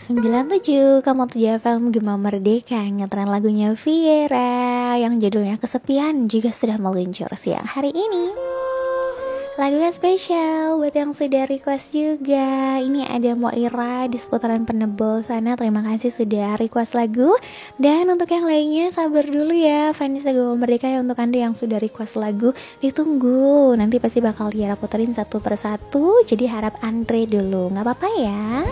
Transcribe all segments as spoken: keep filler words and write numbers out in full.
sembilan puluh tujuh koma tujuh F M Gema Merdeka, ngetren lagunya Viera yang judulnya Kesepian juga sudah meluncur siang hari ini. Lagunya spesial buat yang sudah request juga. Ini ada Moira di seputaran Penebel sana. Terima kasih sudah request lagu. Dan untuk yang lainnya sabar dulu ya Vanessa Gema Merdeka ya. Untuk Anda yang sudah request lagu ditunggu, nanti pasti bakal Tiara puterin satu persatu. Jadi harap antre dulu, gak apa-apa ya.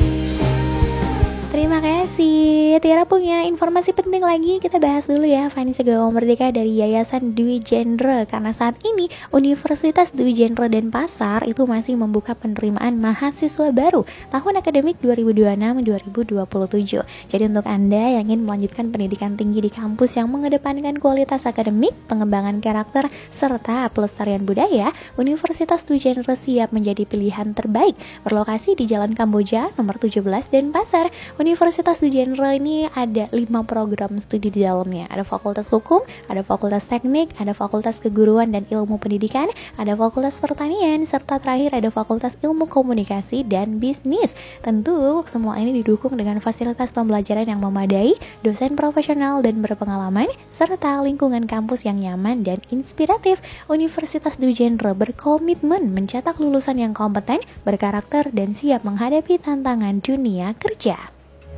Terima kasih. Tiara punya informasi penting lagi. Kita bahas dulu ya Vanessa Gema Merdeka dari Yayasan Dwi Genre. Karena saat ini Universitas Dwi Genre Denpasar itu masih membuka penerimaan mahasiswa baru tahun akademik dua ribu dua puluh enam dua ribu dua puluh tujuh. Jadi untuk Anda yang ingin melanjutkan pendidikan tinggi di kampus yang mengedepankan kualitas akademik, pengembangan karakter, serta pelestarian budaya, Universitas Dwi Genre siap menjadi pilihan terbaik. Berlokasi di Jalan Kamboja nomor tujuh belas Denpasar. Universitas Dwi Genre ini ada lima program studi di dalamnya. Ada Fakultas Hukum, ada Fakultas Teknik, ada Fakultas Keguruan dan Ilmu Pendidikan, ada Fakultas Pertanian, serta terakhir ada Fakultas Ilmu Komunikasi dan Bisnis. Tentu semua ini didukung dengan fasilitas pembelajaran yang memadai, dosen profesional dan berpengalaman, serta lingkungan kampus yang nyaman dan inspiratif. Universitas Dwi Genre berkomitmen mencetak lulusan yang kompeten, berkarakter, dan siap menghadapi tantangan dunia kerja.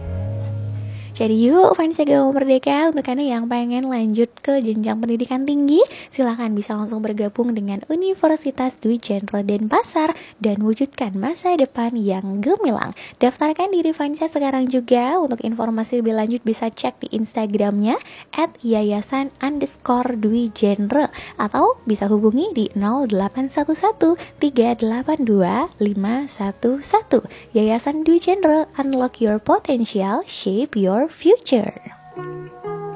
Jadi yuk Vanessa Gema Merdeka, untuk Anda yang pengen lanjut ke jenjang pendidikan tinggi, silahkan bisa langsung bergabung dengan Universitas Dwi Genre Denpasar dan wujudkan masa depan yang gemilang. Daftarkan diri Vanessa sekarang juga. Untuk informasi lebih lanjut bisa cek di Instagramnya at yayasan underscore Dwi Genre, atau bisa hubungi di nol delapan satu satu tiga delapan dua lima satu satu. Yayasan Dwi Genre, unlock your potential, shape your future.